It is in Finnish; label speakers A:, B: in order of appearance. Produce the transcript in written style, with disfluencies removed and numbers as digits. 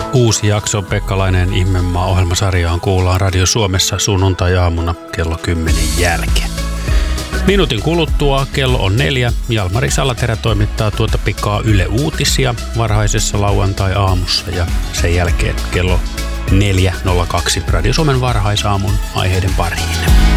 A: Uusi jakso Pekkalainen Ihmemaa-ohjelmasarjaan kuullaan Radio Suomessa sunnuntai-aamuna kello 10 jälkeen. Minuutin kuluttua kello on 4. Jalmari Salaterä toimittaa tuota pikaa Yle Uutisia varhaisessa lauantai-aamussa ja sen jälkeen kello 4.02 Radio Suomen varhaisaamun aiheiden pariin.